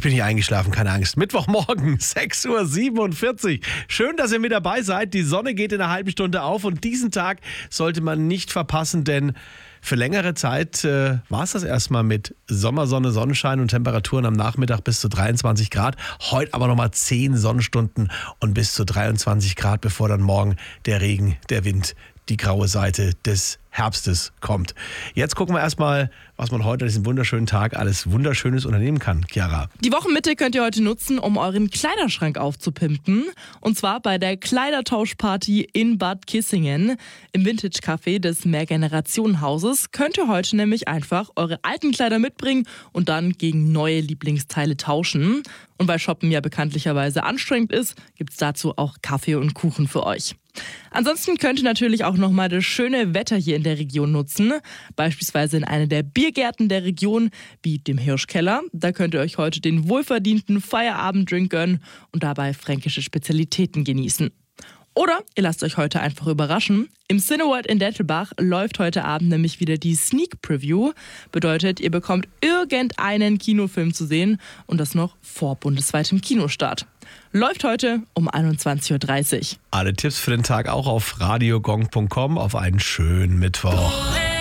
bin hier eingeschlafen, keine Angst. Mittwochmorgen, 6.47 Uhr. Schön, dass ihr mit dabei seid. Die Sonne geht in einer halben Stunde auf und diesen Tag sollte man nicht verpassen, denn für längere Zeit war es das erstmal mit Sommersonne, Sonnenschein und Temperaturen am Nachmittag bis zu 23 Grad. Heute aber nochmal 10 Sonnenstunden und bis zu 23 Grad, bevor dann morgen der Regen, der Wind, die graue Seite des Herbstes kommt. Jetzt gucken wir erstmal, was man heute an diesem wunderschönen Tag alles Wunderschönes unternehmen kann. Chiara. Die Wochenmitte könnt ihr heute nutzen, um euren Kleiderschrank aufzupimpen. Und zwar bei der Kleidertauschparty in Bad Kissingen. Im Vintage-Café des Mehrgenerationenhauses könnt ihr heute nämlich einfach eure alten Kleider mitbringen und dann gegen neue Lieblingsteile tauschen. Und weil Shoppen ja bekanntlicherweise anstrengend ist, gibt's dazu auch Kaffee und Kuchen für euch. Ansonsten könnt ihr natürlich auch nochmal das schöne Wetter hier in der Region nutzen. Beispielsweise in einer der Biergärten der Region, wie dem Hirschkeller. Da könnt ihr euch heute den wohlverdienten Feierabenddrink gönnen und dabei fränkische Spezialitäten genießen. Oder ihr lasst euch heute einfach überraschen. Im Cineworld in Dettelbach läuft heute Abend nämlich wieder die Sneak Preview. Bedeutet, ihr bekommt irgendeinen Kinofilm zu sehen und das noch vor bundesweitem Kinostart. Läuft heute um 21.30 Uhr. Alle Tipps für den Tag auch auf radiogong.com. Auf einen schönen Mittwoch.